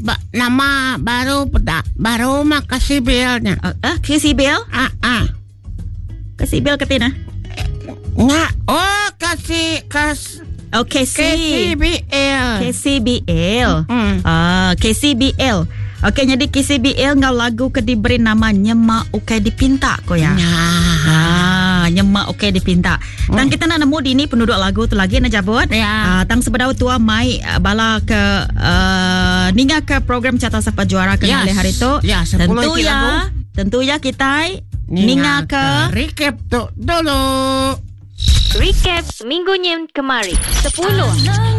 nama baru mah Kasibilnya. Kasibil? Kasibil katina? Nga, KCBL. KCBL. Okey, jadi KCBL ngau lagu ke diberi nama Nyemak Ukai Dipinta ko ya. Nyemak Ukai Dipinta. Tang kita nak nemu di ni penduduk lagu tu lagi nak jabut. Tang sebedau tua mai bala ke ninga ke program Carta Sapa Juara ke hari tu. Tentu ya kita ninga ke recap tu dulu. Recap minggu kemarin 10